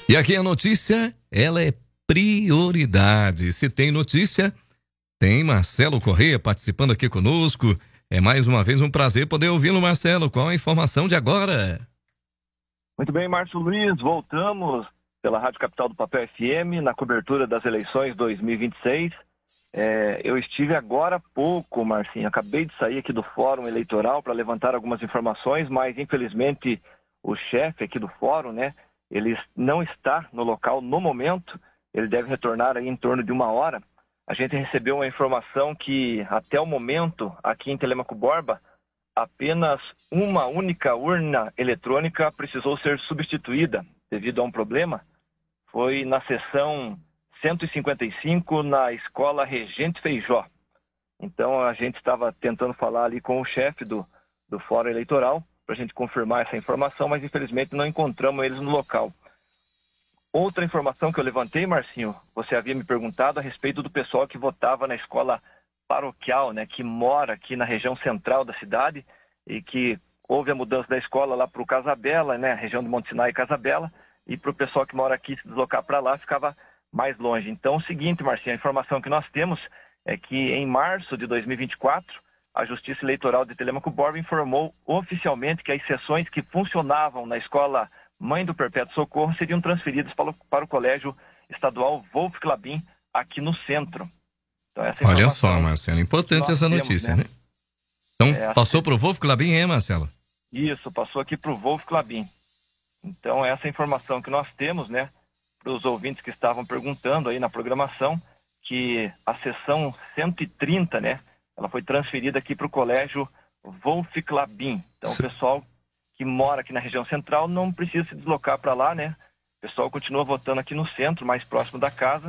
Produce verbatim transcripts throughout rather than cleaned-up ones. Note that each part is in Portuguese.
E aqui a notícia, ela é prioridade. Se tem notícia, tem Marcelo Corrêa participando aqui conosco. É mais uma vez um prazer poder ouvi-lo, Marcelo. Qual a informação de agora? Muito bem, Márcio Luiz, voltamos pela Rádio Capital do Papel F M na cobertura das eleições dois mil e vinte e seis. É, eu estive agora há pouco, Marcinho, acabei de sair aqui do Fórum Eleitoral para levantar algumas informações, mas infelizmente o chefe aqui do Fórum, né, ele não está no local no momento, ele deve retornar aí em torno de uma hora. A gente recebeu uma informação que até o momento, aqui em Telêmaco Borba, apenas uma única urna eletrônica precisou ser substituída devido a um problema. Foi na seção cento e cinquenta e cinco, na escola Regente Feijó. Então a gente estava tentando falar ali com o chefe do, do Fórum Eleitoral para a gente confirmar essa informação, mas infelizmente não encontramos eles no local. Outra informação que eu levantei, Marcinho, você havia me perguntado a respeito do pessoal que votava na escola paroquial, né, que mora aqui na região central da cidade e que houve a mudança da escola lá para o Casabela, né, região de Monte Sinai e Casabela, e para o pessoal que mora aqui se deslocar para lá ficava mais longe. Então, o seguinte, Marcinho, a informação que nós temos é que em março de dois mil e vinte e quatro, a Justiça Eleitoral de Telêmaco Borba informou oficialmente que as sessões que funcionavam na escola Mãe do Perpétuo Socorro seriam transferidas para o, para o Colégio Estadual Wolf Clabin, aqui no centro. Então, essa Olha só, Marcelo, importante essa notícia, temos, né? né? Então, é, passou para o Wolf Clabin, é, Marcelo? Isso, passou aqui para o Wolf Clabin. Então, essa informação que nós temos, né, para os ouvintes que estavam perguntando aí na programação, que a sessão cento e trinta, né, ela foi transferida aqui para o Colégio Wolf Clabin. Então, o pessoal que mora aqui na região central não precisa se deslocar para lá, né? O pessoal continua votando aqui no centro, mais próximo da casa.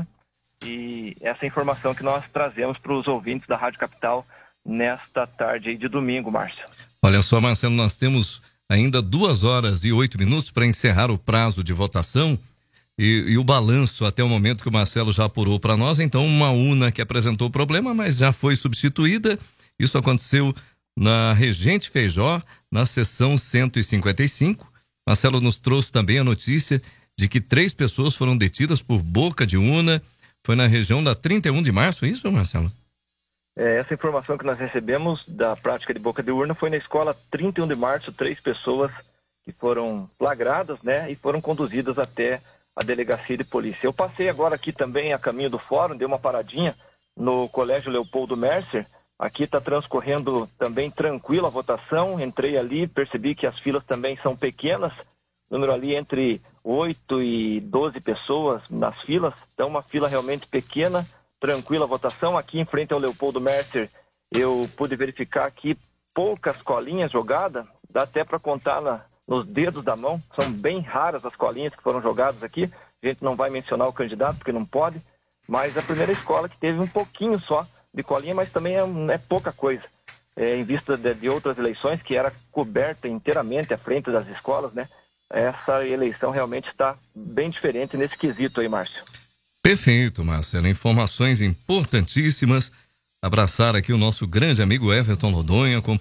E essa é a informação que nós trazemos para os ouvintes da Rádio Capital nesta tarde aí de domingo, Márcio. Olha só, Marcelo, nós temos ainda duas horas e oito minutos para encerrar o prazo de votação e, e o balanço até o momento que o Marcelo já apurou para nós. Então, uma urna que apresentou o problema, mas já foi substituída. Isso aconteceu na Regente Feijó, na seção cento e cinquenta e cinco. Marcelo nos trouxe também a notícia de que três pessoas foram detidas por boca de urna. Foi na região da trinta e um de março, é isso, Marcelo? É, essa informação que nós recebemos da prática de boca de urna foi na escola trinta e um de março, três pessoas que foram flagradas, né, e foram conduzidas até a delegacia de polícia. Eu passei agora aqui também a caminho do fórum, dei uma paradinha no Colégio Leopoldo Mercer. Aqui está transcorrendo também tranquila a votação. Entrei ali, percebi que as filas também são pequenas, número ali entre oito e doze pessoas nas filas, então uma fila realmente pequena, tranquila a votação. Aqui em frente ao Leopoldo Mercer, eu pude verificar aqui poucas colinhas jogadas, dá até para contar na, nos dedos da mão, são bem raras as colinhas que foram jogadas aqui. A gente não vai mencionar o candidato porque não pode, mas a primeira escola que teve um pouquinho só de colinha, mas também é, é pouca coisa, é, em vista de, de outras eleições que era coberta inteiramente à frente das escolas, né? Essa eleição realmente está bem diferente nesse quesito aí, Márcio. Perfeito, Marcelo. Informações importantíssimas. Abraçar aqui o nosso grande amigo Everton Lodonha, com